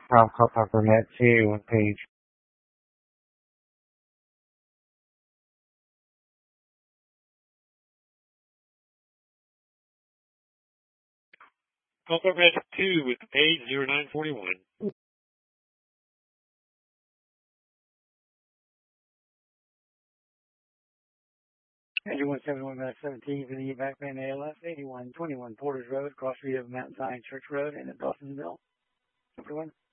Upper Net 2 with page. Upper Net 2 with page 0941. Engine 171-17 for the backman ALS, 8121 Porters Road, cross street of Mount Zion Church Road, and at Dawsonville. Everyone.